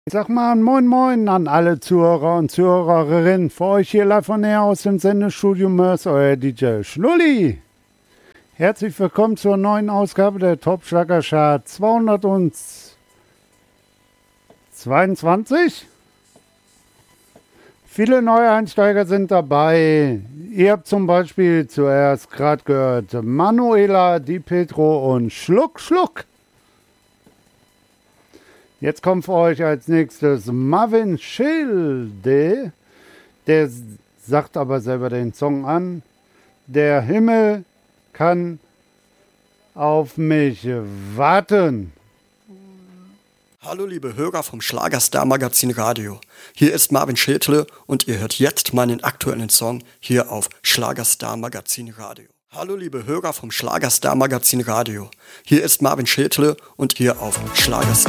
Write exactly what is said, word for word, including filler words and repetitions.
Ich sag mal moin moin an alle Zuhörer und Zuhörerinnen. Für euch hier live von näher aus dem Sendestudio Mörs, euer D J Schlulli. Herzlich willkommen zur neuen Ausgabe der Top Schlager Chart zweihundertzweiundzwanzig. Viele neue Einsteiger sind dabei. Ihr habt zum Beispiel zuerst gerade gehört Manuela, Di Petro und Schluck Schluck. Jetzt kommt für euch als nächstes Marvin Schilde. Der sagt aber selber den Song an. Der Himmel kann auf mich warten. Hallo liebe Hörer vom Schlagerstar Magazin Radio. Hier ist Marvin Schädle und ihr hört jetzt meinen aktuellen Song hier auf Schlagerstar Magazin Radio. Hallo liebe Hörer vom Schlagerstar Magazin Radio. Hier ist Marvin Schädle und hier auf Schlagerstar.